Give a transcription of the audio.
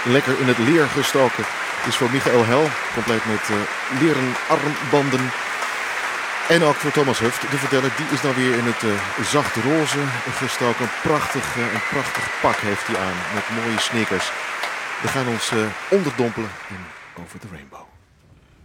lekker in het leer gestoken is voor Michael Hel. Compleet met leren armbanden. En ook voor Thomas Huft, de verteller, die is dan weer in het zacht roze gestoken. Een prachtig pak heeft hij aan met mooie sneakers. We gaan ons onderdompelen in Over the Rainbow.